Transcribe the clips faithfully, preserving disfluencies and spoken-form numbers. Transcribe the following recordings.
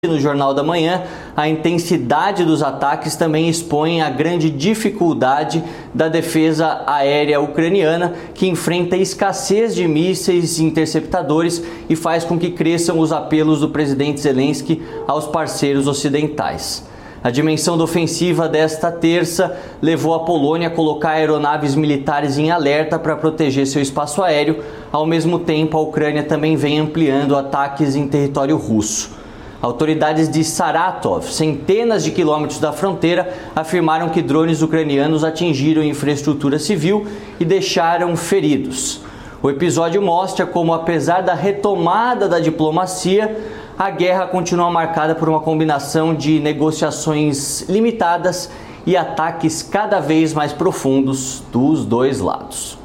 No Jornal da Manhã, a intensidade dos ataques também expõe a grande dificuldade da defesa aérea ucraniana, que enfrenta escassez de mísseis interceptadores e faz com que cresçam os apelos do presidente Zelensky aos parceiros ocidentais. A dimensão da ofensiva desta terça levou a Polônia a colocar aeronaves militares em alerta para proteger seu espaço aéreo. Ao mesmo tempo, a Ucrânia também vem ampliando ataques em território russo. Autoridades de Saratov, centenas de quilômetros da fronteira, afirmaram que drones ucranianos atingiram infraestrutura civil e deixaram feridos. O episódio mostra como, apesar da retomada da diplomacia, a guerra continua marcada por uma combinação de negociações limitadas e ataques cada vez mais profundos dos dois lados.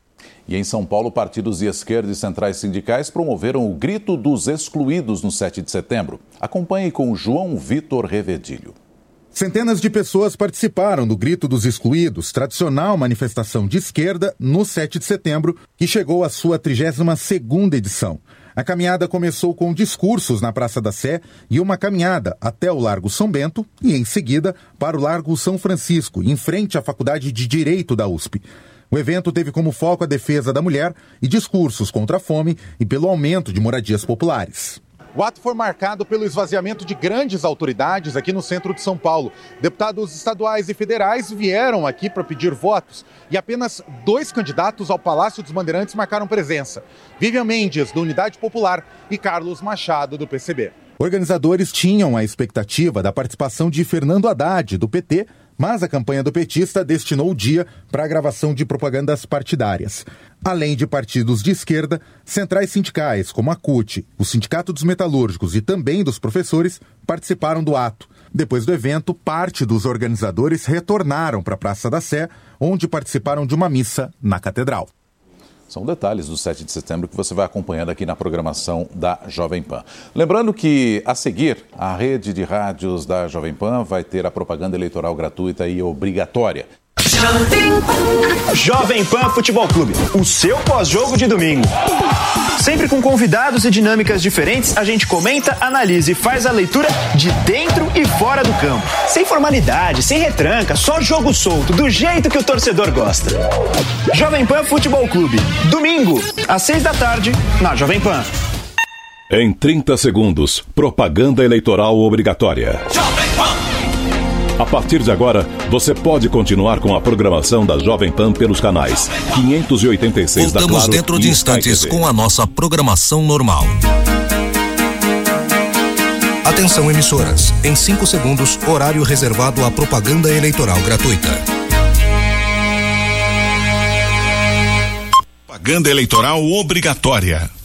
E em São Paulo, partidos de esquerda e centrais sindicais promoveram o Grito dos Excluídos no sete de setembro. Acompanhe com João Vitor Revedilho. Centenas de pessoas participaram do Grito dos Excluídos, tradicional manifestação de esquerda, no sete de setembro, que chegou à sua trigésima segunda edição. A caminhada começou com discursos na Praça da Sé e uma caminhada até o Largo São Bento e, em seguida, para o Largo São Francisco, em frente à Faculdade de Direito da U S P. O evento teve como foco a defesa da mulher e discursos contra a fome e pelo aumento de moradias populares. O ato foi marcado pelo esvaziamento de grandes autoridades aqui no centro de São Paulo. Deputados estaduais e federais vieram aqui para pedir votos e apenas dois candidatos ao Palácio dos Bandeirantes marcaram presença: Vivian Mendes, do Unidade Popular, e Carlos Machado, do P C B. Organizadores tinham a expectativa da participação de Fernando Haddad, do P T, mas a campanha do petista destinou o dia para a gravação de propagandas partidárias. Além de partidos de esquerda, centrais sindicais como a C U T, o Sindicato dos Metalúrgicos e também dos professores participaram do ato. Depois do evento, parte dos organizadores retornaram para a Praça da Sé, onde participaram de uma missa na Catedral. São detalhes do sete de setembro que você vai acompanhando aqui na programação da Jovem Pan. Lembrando que, a seguir, a rede de rádios da Jovem Pan vai ter a propaganda eleitoral gratuita e obrigatória. Jovem Pan Futebol Clube, o seu pós-jogo de domingo. Sempre com convidados e dinâmicas diferentes, a gente comenta, analisa e faz a leitura de dentro e fora do campo. Sem formalidade, sem retranca, só jogo solto, do jeito que o torcedor gosta. Jovem Pan Futebol Clube, domingo, às seis da tarde, na Jovem Pan. Em trinta segundos, propaganda eleitoral obrigatória. Jovem Pan. A partir de agora, você pode continuar com a programação da Jovem Pan pelos canais quinhentos e oitenta e seis da Claro. Voltamos dentro de instantes com a nossa programação normal. Atenção, emissoras. Em cinco segundos, horário reservado à propaganda eleitoral gratuita. Propaganda eleitoral obrigatória.